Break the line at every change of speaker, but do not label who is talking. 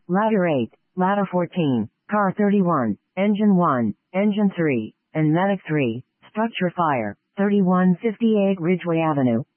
Ladder 8, Ladder 14, Car 31, Engine 1, Engine 3, and Medic 3, Structure Fire, 3158 Ridgeway Avenue.